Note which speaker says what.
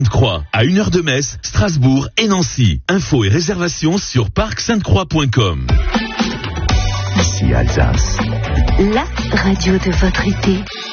Speaker 1: Sainte-Croix, à 1 heure de Metz, Strasbourg et Nancy. Infos et réservations sur parcsainte-croix.com.
Speaker 2: Ici Alsace.
Speaker 3: La radio de votre été.